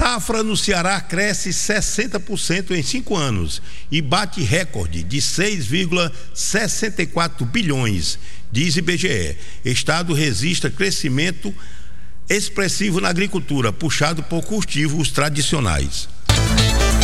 Safra no Ceará cresce 60% em 5 anos e bate recorde de 6,64 bilhões, diz IBGE. Estado registra crescimento expressivo na agricultura, puxado por cultivos tradicionais.